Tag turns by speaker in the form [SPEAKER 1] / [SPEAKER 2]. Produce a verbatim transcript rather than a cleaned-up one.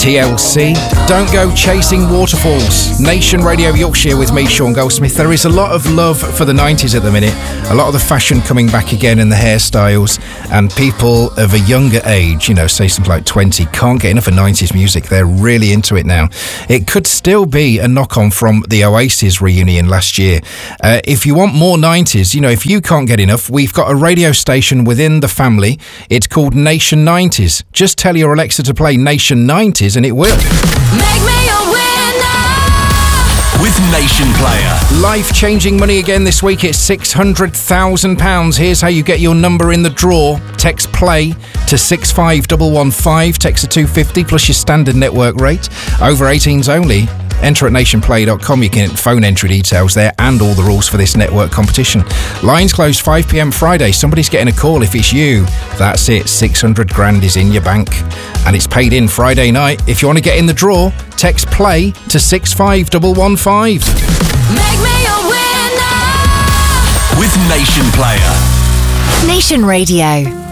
[SPEAKER 1] T L C, Don't Go Chasing Waterfalls. Nation Radio Yorkshire with me, Sean Goldsmith. There is a lot of love for the nineties at the minute. A lot of the fashion coming back again and the hairstyles, and people of a younger age, you know, say something like twenty, can't get enough of nineties music. They're really into it now. It could still be a knock-on from the Oasis reunion last year. Uh, if you want more nineties, you know, if you can't get enough, we've got a radio station within the family. It's called Nation nineties. Just tell your Alexa to play Nation nineties and it will.
[SPEAKER 2] Make me a winner
[SPEAKER 3] with Nation Player.
[SPEAKER 1] Life-changing money again this week. It's six hundred thousand pounds. Here's how you get your number in the draw. Text PLAY to six five one one five. Text a two fifty plus your standard network rate. Over eighteens only. Enter at nation play dot com. You can get phone entry details there and all the rules for this network competition. Lines closed five p.m. Friday. Somebody's getting a call. If it's you, that's it. six hundred grand is in your bank. And it's paid in Friday night. If you want to get in the draw, text PLAY to six five one one five.
[SPEAKER 2] Make me a winner
[SPEAKER 3] with Nation Player.
[SPEAKER 4] Nation Radio.